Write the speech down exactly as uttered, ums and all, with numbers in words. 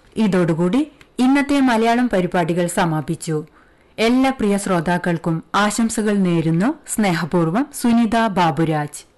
ഇതോടുകൂടി ഇന്നത്തെ മലയാളം പരിപാടികൾ സമാപിച്ചു. എല്ലാ പ്രിയ ശ്രോതാക്കൾക്കും ആശംസകൾ നേരുന്നു സ്നേഹപൂർവ്വം സുനിത ബാബുരാജ്.